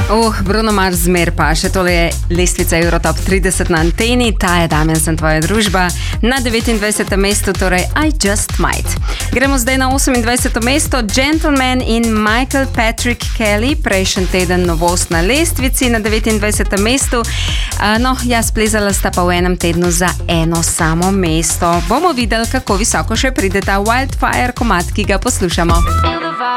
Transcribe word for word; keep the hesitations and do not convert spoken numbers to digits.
Uh, Bruno Mars zmer pa še tole je lestvica Eurotop trideset na anteni, ta je danes sem tvoja družba. Na devetindvajsetem mestu torej I Just Might. Gremo zdaj na osemindvajseto mesto, Gentleman in Michael Patrick Kelly, prejšnji teden novost na lestvici na devetindvajsetem mestu. No, jaz plezala sta pa v enem tednu za eno samo mesto. Bomo videli, kako visoko še pride ta Wildfire komad, ki ga poslušamo.